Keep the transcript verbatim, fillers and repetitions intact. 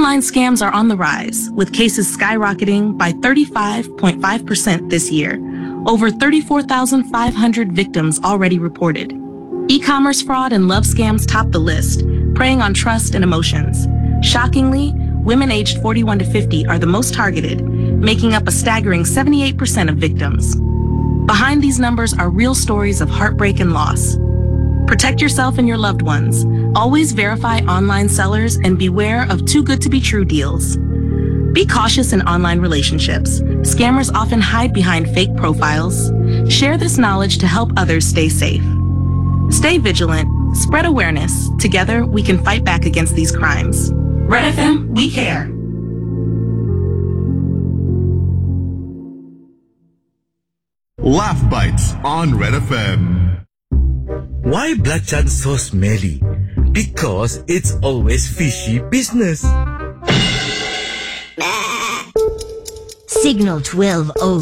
Online scams are on the rise, with cases skyrocketing by thirty-five point five percent this year. Over thirty-four thousand five hundred victims already reported. E-commerce fraud and love scams top the list, preying on trust and emotions. Shockingly, women aged forty-one to fifty are the most targeted, making up a staggering seventy-eight percent of victims. Behind these numbers are real stories of heartbreak and loss. Protect yourself and your loved ones. Always verify online sellers and beware of too good to be true deals. Be cautious in online relationships. Scammers often hide behind fake profiles. Share this knowledge to help others stay safe. Stay vigilant. Spread awareness. Together, we can fight back against these crimes. Red F M, we care. Laugh Bites on Red F M. Why Belacan so smelly? Because it's always fishy business. Signal twelve oh